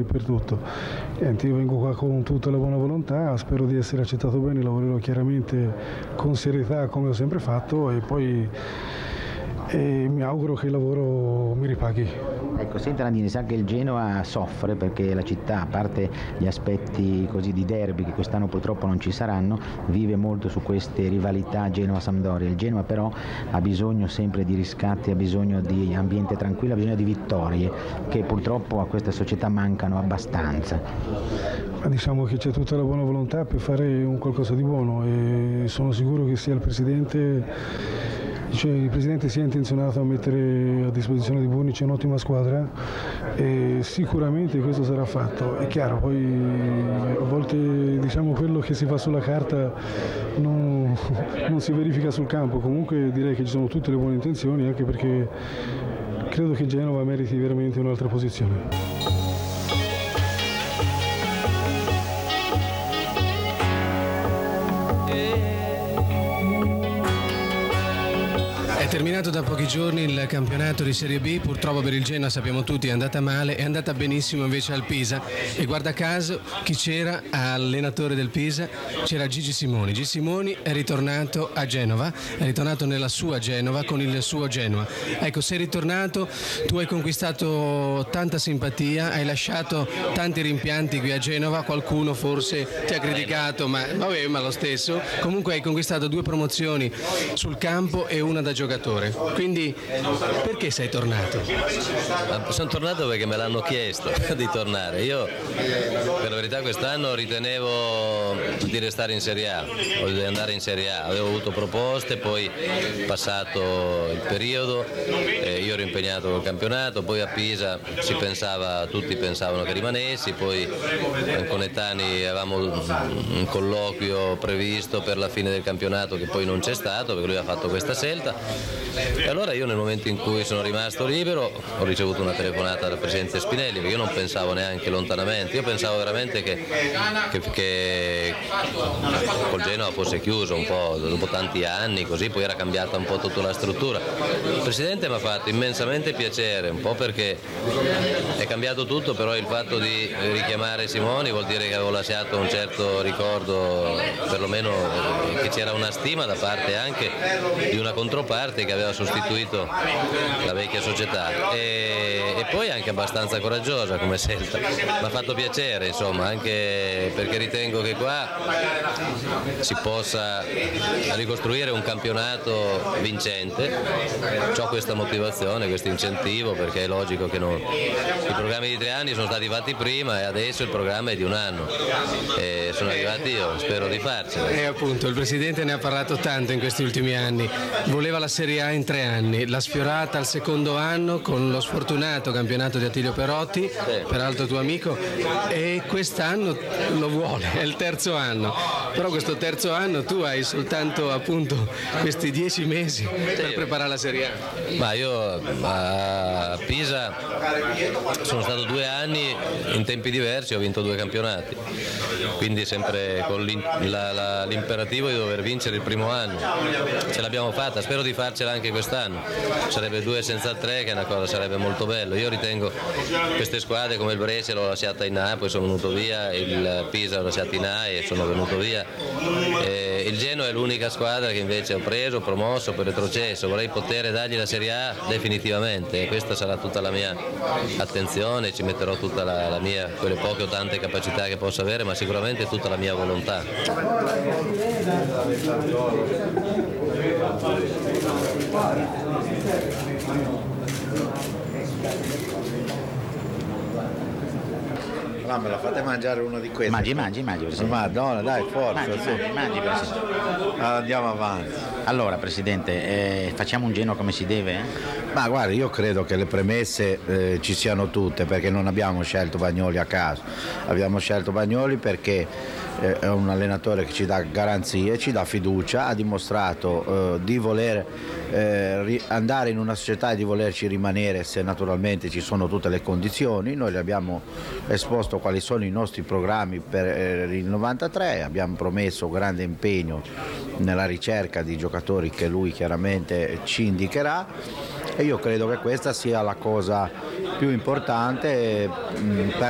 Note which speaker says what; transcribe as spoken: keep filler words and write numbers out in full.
Speaker 1: dappertutto. Niente, io vengo qua con tutta la buona volontà, spero di essere accettato bene, lavorerò chiaramente con serietà come ho sempre fatto e poi e mi auguro che il lavoro mi ripaghi.
Speaker 2: Ecco, senta Landini, sa che il Genoa soffre perché la città, a parte gli aspetti così di derby che quest'anno purtroppo non ci saranno, vive molto su queste rivalità Genoa-Sampdoria. Il Genoa però ha bisogno sempre di riscatti, ha bisogno di ambiente tranquillo, ha bisogno di vittorie che purtroppo a questa società mancano abbastanza.
Speaker 1: Ma diciamo che c'è tutta la buona volontà per fare un qualcosa di buono e sono sicuro che sia il Presidente Cioè, il Presidente si è intenzionato a mettere a disposizione di Bunic un'ottima squadra e sicuramente questo sarà fatto. È chiaro, poi a volte diciamo quello che si fa sulla carta non, non si verifica sul campo, comunque direi che ci sono tutte le buone intenzioni, anche perché credo che Genova meriti veramente un'altra posizione.
Speaker 3: È terminato da pochi giorni il campionato di Serie B, purtroppo per il Genoa sappiamo tutti è andata male, è andata benissimo invece al Pisa e guarda caso chi c'era allenatore del Pisa? C'era Gigi Simoni. Gigi Simoni è ritornato a Genova, è ritornato nella sua Genova con il suo Genoa. Ecco, sei ritornato, tu hai conquistato tanta simpatia, hai lasciato tanti rimpianti qui a Genova, qualcuno forse ti ha criticato, ma vabbè, ma lo stesso. Comunque hai conquistato due promozioni sul campo e una da giocatore. Quindi perché sei tornato?
Speaker 4: Sono tornato perché me l'hanno chiesto di tornare. Io per la verità quest'anno ritenevo di restare in Serie A o di andare in Serie A. Avevo avuto proposte, poi passato il periodo, eh, io ero impegnato col campionato, poi a Pisa si pensava, tutti pensavano che rimanessi, poi con Etani avevamo un colloquio previsto per la fine del campionato che poi non c'è stato perché lui ha fatto questa scelta. E allora io nel momento in cui sono rimasto libero ho ricevuto una telefonata dal presidente Spinelli, perché io non pensavo neanche lontanamente, io pensavo veramente che, che, che col Genoa fosse chiuso un po' dopo tanti anni, così poi era cambiata un po' tutta la struttura. Il presidente mi ha fatto immensamente piacere, un po' perché è cambiato tutto, però il fatto di richiamare Simoni vuol dire che avevo lasciato un certo ricordo, perlomeno che c'era una stima da parte anche di una controparte che aveva sostituito la vecchia società e, e poi anche abbastanza coraggiosa come scelta. Mi ha fatto piacere, insomma, anche perché ritengo che qua si possa ricostruire un campionato vincente. Ho questa motivazione, questo incentivo, perché è logico che non... i programmi di tre anni sono stati fatti prima e adesso il programma è di un anno e sono arrivati io, spero di farcela.
Speaker 3: E appunto il Presidente ne ha parlato tanto in questi ultimi anni, voleva la Serie A in tre anni, l'ha sfiorata al secondo anno con lo sfortunato campionato di Attilio Perotti, sì, peraltro tuo amico, e quest'anno lo vuole, è il terzo anno, però questo terzo anno tu hai soltanto appunto questi dieci mesi per sì. preparare la Serie A.
Speaker 4: Ma io a Pisa sono stato due anni in tempi diversi, ho vinto due campionati, quindi sempre con la, la, l'imperativo di dover vincere il primo anno. Ce l'abbiamo fatta, spero di farcela anche quest'anno, sarebbe due senza tre, che è una cosa, sarebbe molto bello. Io ritengo queste squadre come il Brescia l'ho lasciata in A, poi sono venuto via, il Pisa l'ho lasciato in A e sono venuto via, e il Genoa è l'unica squadra che invece ho preso, promosso, per retrocesso, vorrei poter dargli la Serie A definitivamente e questa sarà tutta la mia attenzione, ci metterò tutta la, la mia, quelle poche o tante capacità che posso avere, ma sicuramente tutta la mia volontà.
Speaker 5: Ma me la fate mangiare uno di questi?
Speaker 2: Mangi, mangi, mangi, Presidente.
Speaker 5: Madonna, dai, forza.
Speaker 2: Mangi,
Speaker 5: sì.
Speaker 2: mangi, mangi, Presidente.
Speaker 5: Allora, andiamo avanti.
Speaker 2: Allora, Presidente, eh, facciamo un Genoa come si deve? Eh?
Speaker 5: Ma guarda, io credo che le premesse eh, ci siano tutte, perché non abbiamo scelto Bagnoli a caso. Abbiamo scelto Bagnoli perché eh, è un allenatore che ci dà garanzie, ci dà fiducia, ha dimostrato eh, di voler eh, ri- andare in una società e di volerci rimanere se naturalmente ci sono tutte le condizioni. Noi le abbiamo esposto quali sono i nostri programmi per eh, il novantatré, abbiamo promesso grande impegno nella ricerca di giocatori che lui chiaramente ci indicherà e io credo che questa sia la cosa più importante mh, per